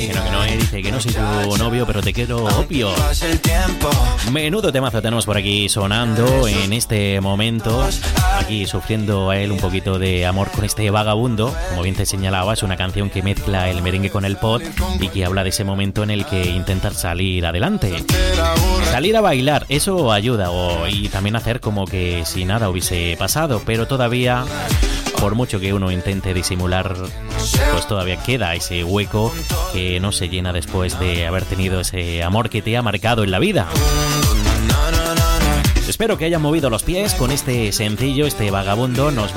Que no, dice que no soy tu novio, pero te quiero obvio. Menudo temazo tenemos por aquí sonando en este momento. Aquí sufriendo a él un poquito de amor con este vagabundo. Como bien te señalaba, es una canción que mezcla el merengue con el pop y que habla de ese momento en el que intentar salir adelante. Salir a bailar, eso ayuda. Y también hacer como que si nada hubiese pasado, pero todavía... Por mucho que uno intente disimular, pues todavía queda ese hueco que no se llena después de haber tenido ese amor que te ha marcado en la vida. Espero que hayan movido los pies con este sencillo, este vagabundo. Nos